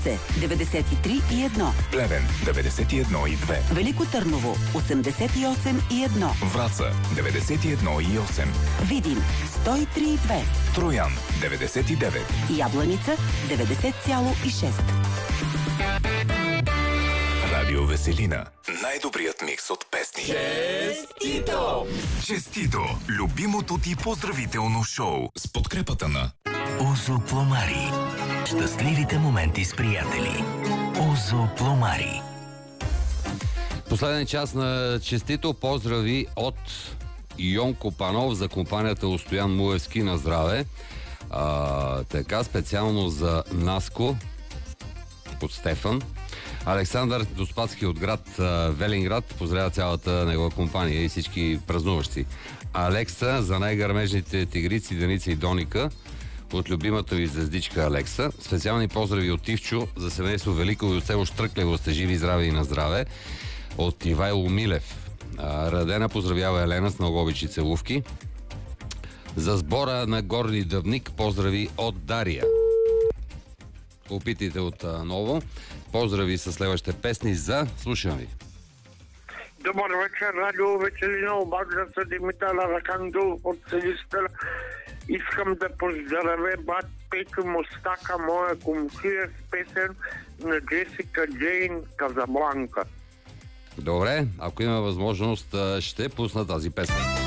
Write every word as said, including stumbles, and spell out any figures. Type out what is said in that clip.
деветдесет и три и едно. Плевен деветдесет и едно и две. Велико Търново осемдесет и осем и едно. Враца деветдесет и едно и осем. Видин сто и три и две. Троян деветдесет и девет. Ябланица деветдесет цяло и шест. Радио Веселина. Най-добрият микс от песни. Честито! Честито! Любимото ти поздравително шоу с подкрепата на Озо Пломари. Щастливите моменти с приятели. Озо Пломари. Последен час на Честито. Поздрави от Йонко Панов за компанията Остоян Муевски на здраве. А, така, специално за Наско от Стефан. Александър Доспадски от град а, Велинград поздравя цялата негова компания и всички празнуващи. Алекса за най-гърмежните тигрици, Деница и Доника от любимата ви звездичка Алекса. Специални поздрави от Ивчо за семейство Велико и от село Штръклево. Сте живи, здрави и на здраве. От Ивайло Милев. А, Радена поздравява Елена с много обичи целувки. За сбора на Горни Дъбник поздрави от Дария. Опитайте от а, ново. Поздрави с следващите песни за... Слушам ви. Добър вечер, радио Веселина, обажда се Димитър Архангел от Силистър. Искам да поздравя бат Петю Мустака, моя комшия, с песен на Джесика Джейн Казабланка. Добре, ако има възможност, ще пусна тази песен.